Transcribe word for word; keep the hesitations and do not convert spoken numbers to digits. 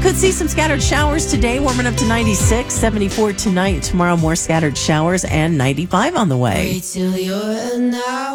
Could see some scattered showers today, warming up to ninety-six, seventy-four tonight. Tomorrow, more scattered showers and ninety-five on the way. Wait till you're enough.